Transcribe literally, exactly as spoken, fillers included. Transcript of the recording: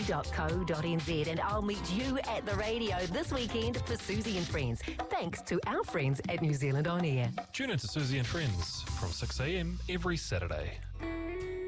dot co dot n z and I'll meet you at the radio this weekend for Susie and Friends. Thanks to our friends at New Zealand On Air. Tune in to Susie and Friends from six a.m. every Saturday.